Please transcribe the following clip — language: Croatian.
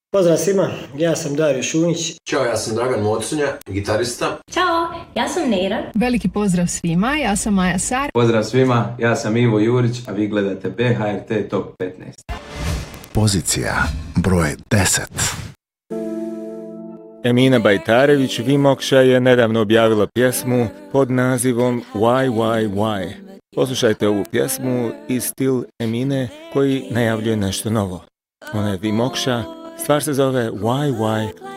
Pozdrav svima, ja sam Dario Šunić. Ćao, ja sam Dragan Mocinja, gitarista. Ćao, ja sam Neira. Veliki pozdrav svima, ja sam Maja Sar. Pozdrav svima, ja sam Ivo Jurić, a vi gledate BHRT Top 15. Pozicija broj 10. Emina Bajtarević Vimokša je nedavno objavila pjesmu pod nazivom Why. Poslušajte ovu pjesmu i stil Emine koji najavljuje nešto novo. Ona je Vimokša, stvar se zove Why,